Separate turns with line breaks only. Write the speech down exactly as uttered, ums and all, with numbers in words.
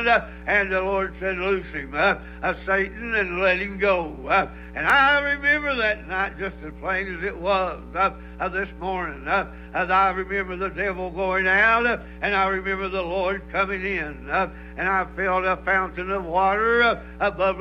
God, uh, and the Lord said, loose him, uh, uh, Satan, and let him go. Uh, and I remember that night just as plain as it was uh, uh, this morning. Uh, as I remember the devil going out, uh, and I remember the Lord coming in. Uh, and I felt a fountain of water uh, above